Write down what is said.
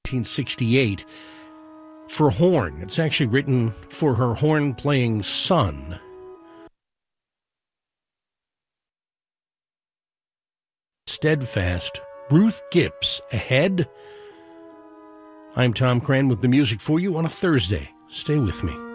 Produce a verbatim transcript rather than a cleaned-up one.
nineteen sixty-eight for horn. It's actually written for her horn-playing son. Steadfast, Ruth Gibbs, Ahead. I'm Tom Cran with the music for you on a Thursday. Stay with me.